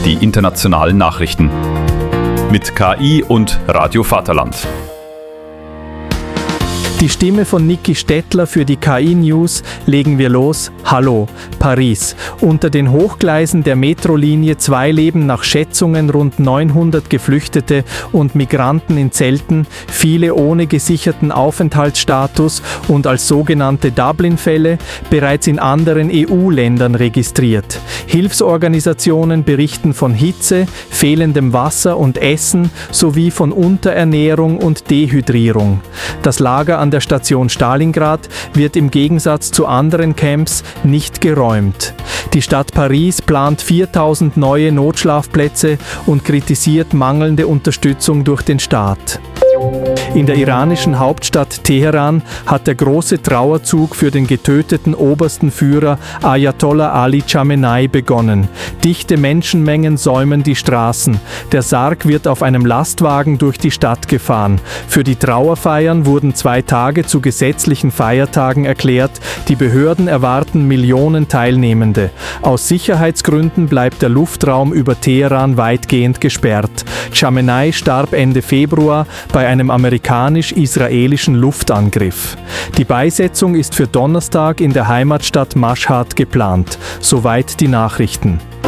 die internationalen Nachrichten. Mit KI und Radio Vaterland. Die Stimme von Niki Stettler für die KI-News. Legen wir los. Hallo, Paris. Unter den Hochgleisen der Metrolinie 2 leben nach Schätzungen rund 900 Geflüchtete und Migranten in Zelten, viele ohne gesicherten Aufenthaltsstatus und als sogenannte Dublin-Fälle bereits in anderen EU-Ländern registriert. Hilfsorganisationen berichten von Hitze, fehlendem Wasser und Essen sowie von Unterernährung und Dehydrierung. Das Lager an der Station Stalingrad wird im Gegensatz zu anderen Camps nicht geräumt. Die Stadt Paris plant 4000 neue Notschlafplätze und kritisiert mangelnde Unterstützung durch den Staat. In der iranischen Hauptstadt Teheran hat der große Trauerzug für den getöteten obersten Führer Ayatollah Ali Chamenei begonnen. Dichte Menschenmengen säumen die Straßen. Der Sarg wird auf einem Lastwagen durch die Stadt gefahren. Für die Trauerfeiern wurden 2 Tage zu gesetzlichen Feiertagen erklärt. Die Behörden erwarten Millionen Teilnehmende. Aus Sicherheitsgründen bleibt der Luftraum über Teheran weitgehend gesperrt. Chamenei starb Ende Februar bei einem amerikanisch-israelischen Luftangriff. Die Beisetzung ist für Donnerstag in der Heimatstadt Maschhad geplant. Soweit die Nachrichten.